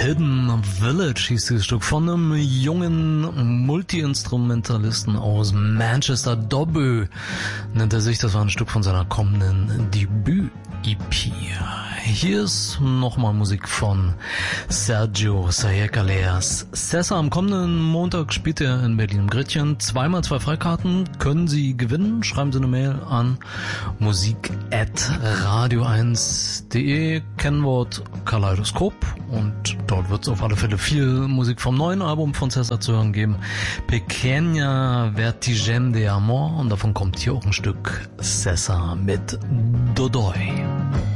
Hidden Village hieß dieses Stück von einem jungen Multi-Instrumentalisten aus Manchester. Dobby nennt er sich. Das war ein Stück von seiner kommenden Debüt-EP. Hier ist nochmal Musik von Sergio Sayekaleas. Sessa, am kommenden Montag spielt er in Berlin im Gretchen. 2x2 Freikarten können Sie gewinnen. Schreiben Sie eine Mail an musik@radio1.de, Kennwort Kaleidoskop, und dort wird es auf alle Fälle viel Musik vom neuen Album von Sessa zu hören geben. Pequeña Vertigen de Amor, und davon kommt hier auch ein Stück Sessa mit Dodoi.